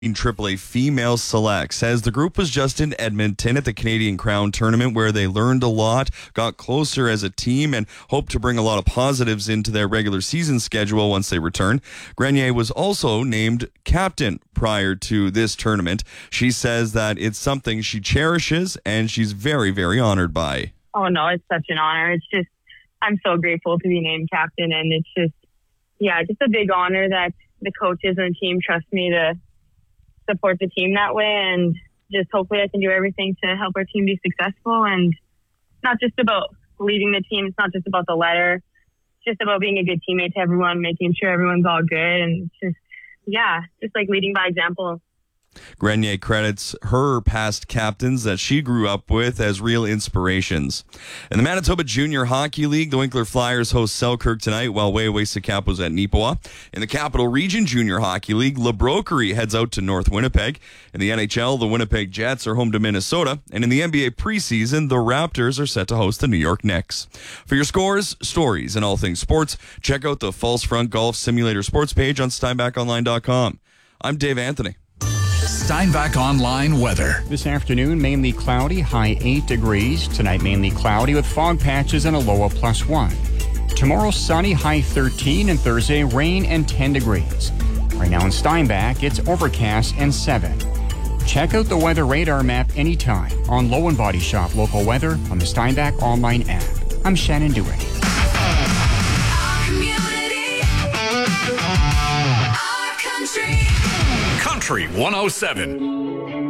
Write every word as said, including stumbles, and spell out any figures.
in Triple A Female Select says the group was just in Edmonton at the Canadian Crown Tournament where they learned a lot, got closer as a team, and hope to bring a lot of positives into their regular season schedule once they return. Grenier was also named captain prior to this tournament. She says that it's something she cherishes and she's very, very honored by. Oh, no, it's such an honor. It's just, I'm so grateful to be named captain, and it's just, yeah, just a big honor that the coaches and the team trust me to support the team that way, and just hopefully I can do everything to help our team be successful. And it's not just about leading the team. It's not just about the letter. It's just about being a good teammate to everyone, making sure everyone's all good. And it's just, yeah, just like leading by example. Grenier credits her past captains that she grew up with as real inspirations. In the Manitoba Junior Hockey League, the Winkler Flyers host Selkirk tonight while Wayaway-Sakap was at Neepawa. In the Capital Region Junior Hockey League, La Brokerie heads out to North Winnipeg. In the N H L, the Winnipeg Jets are home to Minnesota. And in the N B A preseason, the Raptors are set to host the New York Knicks. For your scores, stories, and all things sports, check out the False Front Golf Simulator Sports page on steinbach online dot com. I'm Dave Anthony. Steinbach Online weather. This afternoon, mainly cloudy, high eight degrees. Tonight, mainly cloudy with fog patches and a low of plus one. Tomorrow, sunny, high thirteen, and Thursday, rain and ten degrees. Right now in Steinbach, it's overcast and seven. Check out the weather radar map anytime on Low and Body Shop local weather on the Steinbach Online app. I'm Shannon Dewitt. Our community, our country. Country one oh seven.